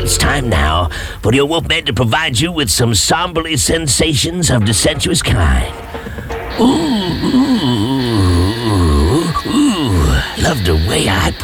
it's time now for your Wolfman to provide you with some somberly sensations of the sensuous kind. Ooh, ooh, ooh, ooh. Love the way I